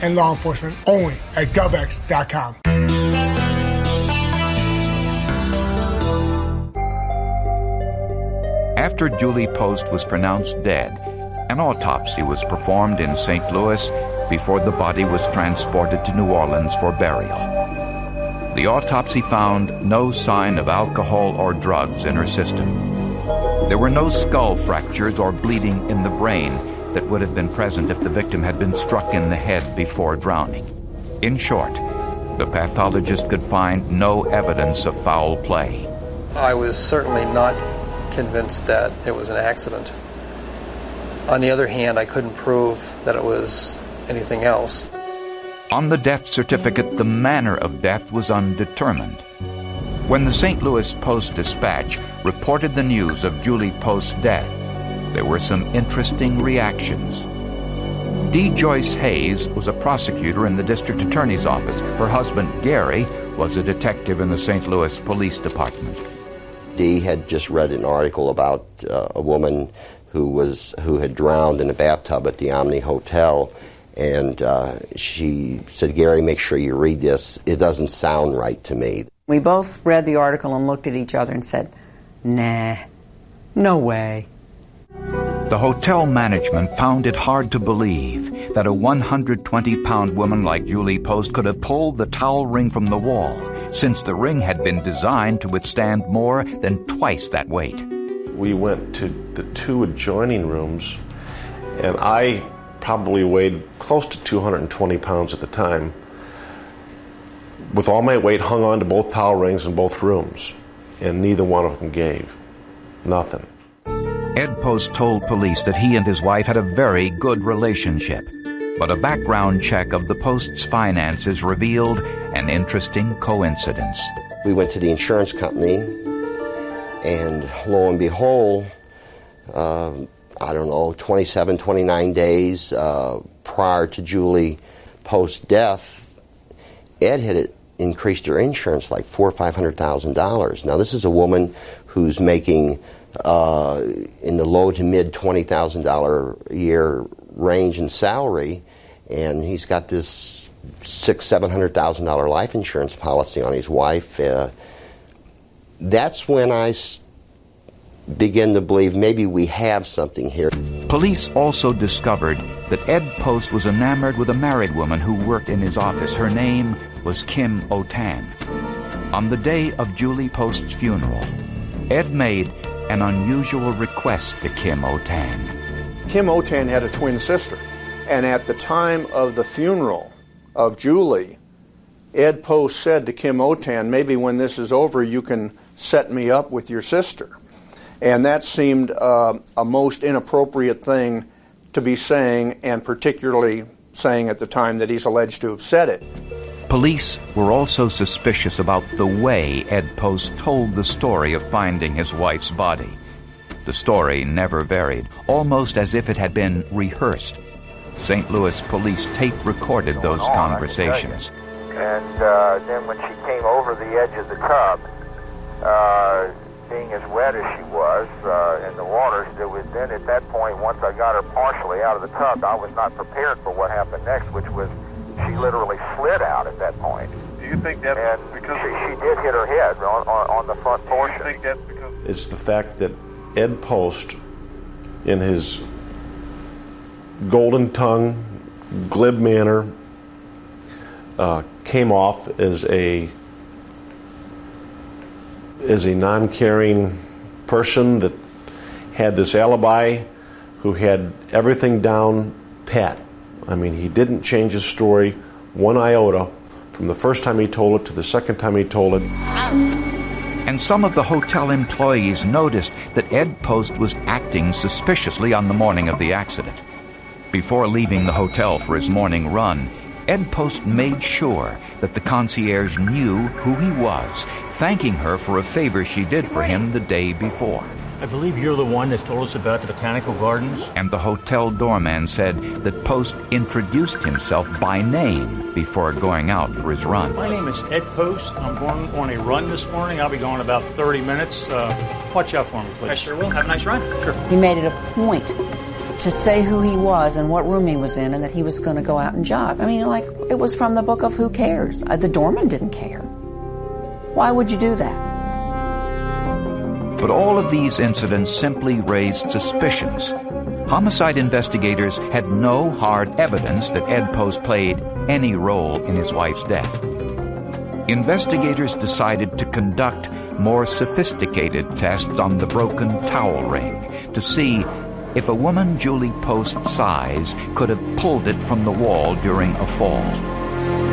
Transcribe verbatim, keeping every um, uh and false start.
and law enforcement only at GovX dot com. After Julie Post was pronounced dead, an autopsy was performed in Saint Louis before the body was transported to New Orleans for burial. The autopsy found no sign of alcohol or drugs in her system. There were no skull fractures or bleeding in the brain that would have been present if the victim had been struck in the head before drowning. In short, the pathologist could find no evidence of foul play. I was certainly not convinced that it was an accident. On the other hand, I couldn't prove that it was anything else. On the death certificate, the manner of death was undetermined. When the Saint Louis Post-Dispatch reported the news of Julie Post's death, there were some interesting reactions. D. Joyce Hayes was a prosecutor in the district attorney's office. Her husband, Gary, was a detective in the Saint Louis Police Department. Dee had just read an article about uh, a woman who was who had drowned in a bathtub at the Omni Hotel, and uh, she said, "Gary, make sure you read this. It doesn't sound right to me." We both read the article and looked at each other and said, "Nah, no way." The hotel management found it hard to believe that a one hundred twenty pound woman like Julie Post could have pulled the towel ring from the wall, since the ring had been designed to withstand more than twice that weight. We went to the two adjoining rooms, and I probably weighed close to two hundred twenty pounds at the time, with all my weight hung on to both towel rings in both rooms, and neither one of them gave. Nothing. Ed Post told police that he and his wife had a very good relationship, but a background check of the Post's finances revealed an interesting coincidence. We went to the insurance company, and lo and behold, uh, I don't know, twenty-seven, twenty-nine days uh, prior to Julie Post's death, Ed had increased her insurance like four or five hundred thousand dollars. Now, this is a woman who's making uh, in the low to mid twenty thousand dollar a year range in salary, and he's got this six, seven hundred thousand dollar life insurance policy on his wife. Uh, that's when I s- begin to believe maybe we have something here. Police also discovered that Ed Post was enamored with a married woman who worked in his office. Her name was Kim Otan. On the day of Julie Post's funeral, Ed made an unusual request to Kim Otan. Kim Otan had a twin sister, and at the time of the funeral of Julie, Ed Post said to Kim Otan, "Maybe when this is over you can set me up with your sister." And that seemed uh, a most inappropriate thing to be saying, and particularly saying at the time that he's alleged to have said it. Police were also suspicious about the way Ed Post told the story of finding his wife's body. The story never varied, almost as if it had been rehearsed. Saint Louis police tape-recorded those conversations. And uh, then when she came over the edge of the tub, uh, being as wet as she was uh, in the water, there was then at that point, once I got her partially out of the tub, I was not prepared for what happened next, which was she literally slid out at that point. Do you think that's and because she, she did hit her head on, on, on the front portion? Do you think that's because It's the fact that Ed Post, in his golden tongue, glib manner, uh, came off as a as a non-caring person that had this alibi, who had everything down pat. I mean, he didn't change his story one iota from the first time he told it to the second time he told it. And some of the hotel employees noticed that Ed Post was acting suspiciously on the morning of the accident. Before leaving the hotel for his morning run, Ed Post made sure that the concierge knew who he was, thanking her for a favor she did for him the day before. I believe you're the one that told us about the botanical gardens. And the hotel doorman said that Post introduced himself by name before going out for his run. My name is Ed Post. I'm going on a run this morning. I'll be going about thirty minutes. Uh, watch out for me, please. I sure will. Have a nice run. Sure. He made it a point to say who he was and what room he was in and that he was going to go out and jog. I mean, like, it was from the book of Who Cares? Uh, the doorman didn't care. Why would you do that? But all of these incidents simply raised suspicions. Homicide investigators had no hard evidence that Ed Post played any role in his wife's death. Investigators decided to conduct more sophisticated tests on the broken towel ring to see if a woman Julie Post's size could have pulled it from the wall during a fall.